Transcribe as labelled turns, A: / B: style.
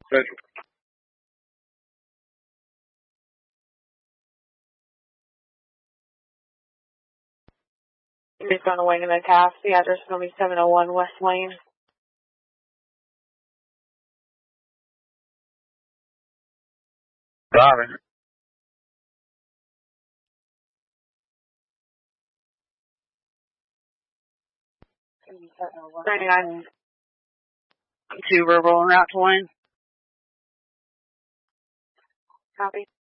A: Good.
B: It's on the wing in the task. The address is going to be 701 West Lane.
A: Got it.
B: $39. 2 verbal en route to Wayne. Copy.